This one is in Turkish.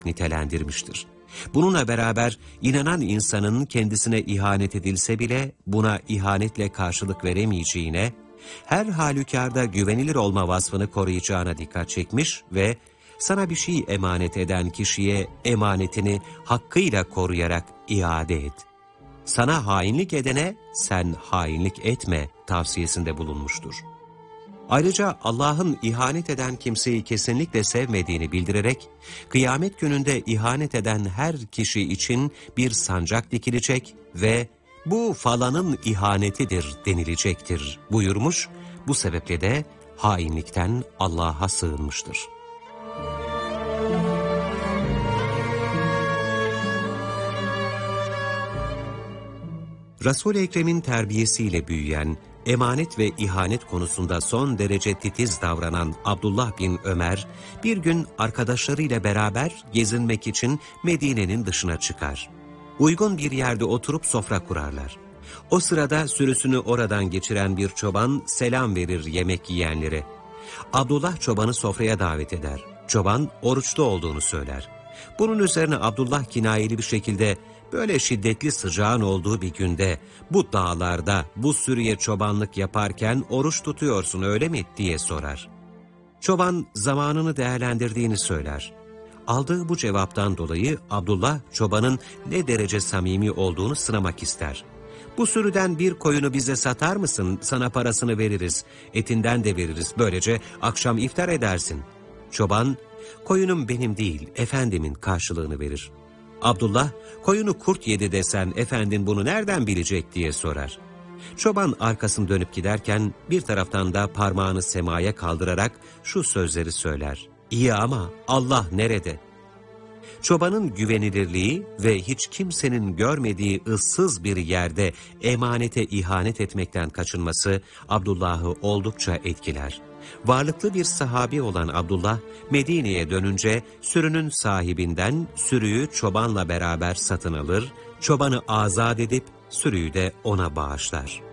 nitelendirmiştir. Bununla beraber inanan insanın kendisine ihanet edilse bile buna ihanetle karşılık veremeyeceğine, her halükarda güvenilir olma vasfını koruyacağına dikkat çekmiş ve sana bir şey emanet eden kişiye emanetini hakkıyla koruyarak iade et. Sana hainlik edene sen hainlik etme tavsiyesinde bulunmuştur. Ayrıca Allah'ın ihanet eden kimseyi kesinlikle sevmediğini bildirerek, kıyamet gününde ihanet eden her kişi için bir sancak dikilecek ve bu falanın ihanetidir denilecektir buyurmuş, bu sebeple de hainlikten Allah'a sığınmıştır. Resul-i Ekrem'in terbiyesiyle büyüyen, emanet ve ihanet konusunda son derece titiz davranan Abdullah bin Ömer, bir gün arkadaşlarıyla beraber gezinmek için Medine'nin dışına çıkar. Uygun bir yerde oturup sofra kurarlar. O sırada sürüsünü oradan geçiren bir çoban selam verir yemek yiyenlere. Abdullah çobanı sofraya davet eder. Çoban oruçlu olduğunu söyler. Bunun üzerine Abdullah kinayeli bir şekilde, böyle şiddetli sıcağın olduğu bir günde bu dağlarda bu sürüye çobanlık yaparken oruç tutuyorsun öyle mi diye sorar. Çoban zamanını değerlendirdiğini söyler. Aldığı bu cevaptan dolayı Abdullah çobanın ne derece samimi olduğunu sınamak ister. Bu sürüden bir koyunu bize satar mısın? Sana parasını veririz, etinden de veririz, böylece akşam iftar edersin. Çoban, koyunum benim değil, efendimin karşılığını verir. Abdullah, koyunu kurt yedi desen efendin bunu nereden bilecek diye sorar. Çoban arkasını dönüp giderken bir taraftan da parmağını semaya kaldırarak şu sözleri söyler. İyi ama Allah nerede? Çobanın güvenilirliği ve hiç kimsenin görmediği ıssız bir yerde emanete ihanet etmekten kaçınması Abdullah'ı oldukça etkiler. Varlıklı bir sahabi olan Abdullah, Medine'ye dönünce sürünün sahibinden sürüyü çobanla beraber satın alır, çobanı azat edip sürüyü de ona bağışlar.